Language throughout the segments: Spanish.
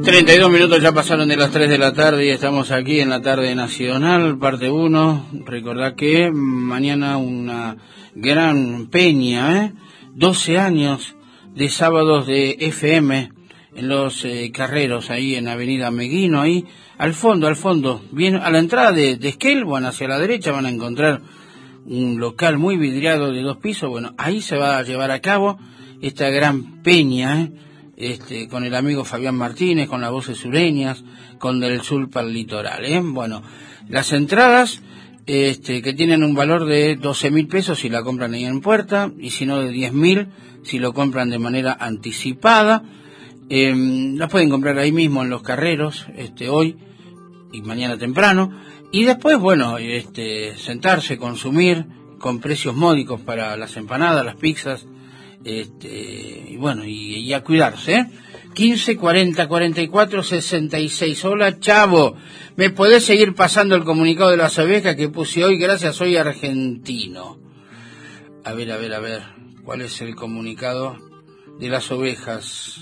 32 minutos ya pasaron de las 3 de la tarde y estamos aquí en la tarde nacional, parte 1. Recordad que mañana una gran peña, 12 años de sábados de FM en los Carreros, ahí en Avenida Meguino, ahí al fondo, bien a la entrada de Esquel, bueno, hacia la derecha van a encontrar un local muy vidriado de 2 pisos, bueno, ahí se va a llevar a cabo esta gran peña, con el amigo Fabián Martínez, con las voces sureñas, con Del Sur para el Litoral, Bueno, las entradas, que tienen un valor de 12.000 pesos si la compran ahí en puerta, y si no de 10.000 si lo compran de manera anticipada. Las pueden comprar ahí mismo en los Carreros, hoy y mañana temprano, y después, bueno, sentarse, consumir con precios módicos para las empanadas, las pizzas, y bueno, y a cuidarse, 15 40 44 66. Hola, Chavo, ¿me podés seguir pasando el comunicado de las ovejas que puse hoy? Gracias, soy argentino. A ver, ¿cuál es el comunicado de las ovejas?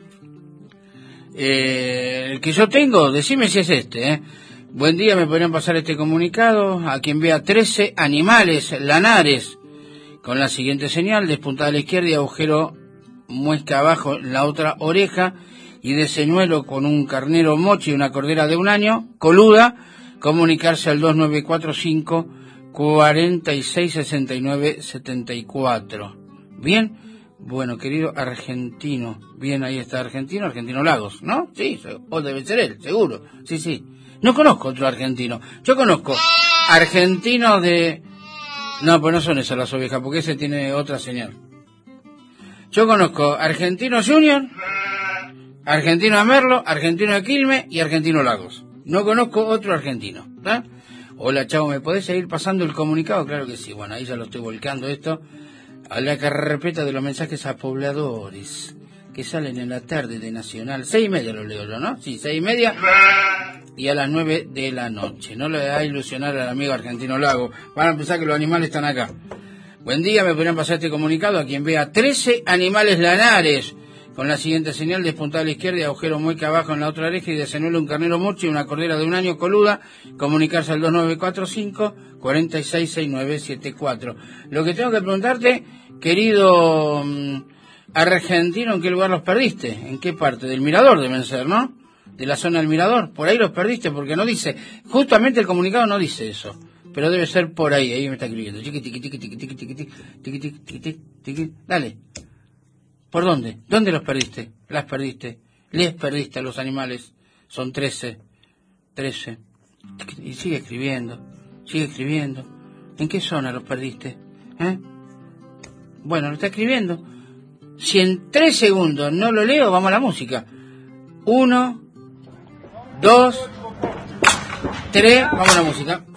El que yo tengo, decime si es Buen día, ¿me podrían pasar este comunicado? A quien vea 13 animales lanares con la siguiente señal: despuntada a la izquierda y agujero muesca abajo en la otra oreja, y de señuelo con un carnero mocho y una cordera de 1 año, coluda, comunicarse al 2945 46 69 74. Bien, bueno, querido argentino, bien, ahí está Argentino Lagos, ¿no? Sí, o debe ser él, seguro, sí. No conozco otro argentino, yo conozco argentinos de... No, pues no son esas las ovejas, porque ese tiene otra señal. Yo conozco Argentino Junior, Argentino Merlo, Argentino de Quilmes y Argentino Lagos. No conozco otro argentino, ¿está? Hola, Chavo, ¿me podés seguir pasando el comunicado? Claro que sí, bueno, ahí ya lo estoy volcando esto a la carpeta de los mensajes a pobladores que salen en la tarde de Nacional. 6:30 lo leo yo, ¿no? Sí, 6:30 y a las 9 de la noche. No le da a ilusionar al amigo Argentino Lago. Van a pensar que los animales están acá. Buen día, me podrían pasar este comunicado a quien vea 13 animales lanares con la siguiente señal: despuntada a la izquierda y agujero mueca abajo en la otra oreja, y de señuelo un carnero mocho y una cordera de 1 año, coluda, comunicarse al 2945 46 69 74. Lo que tengo que preguntarte, querido argentino, ¿en qué lugar los perdiste? ¿En qué parte? Del Mirador deben ser, ¿no? De la zona del Mirador, por ahí los perdiste, porque no dice, justamente el comunicado no dice eso, pero debe ser por ahí, ahí me está escribiendo, dale, ¿por dónde? ¿Dónde los perdiste? Las perdiste, les perdiste a los animales, son 13, y sigue escribiendo, ¿en qué zona los perdiste? Bueno, lo está escribiendo, si en 3 segundos no lo leo, vamos a la música. 1, 2, 3, vamos a la música.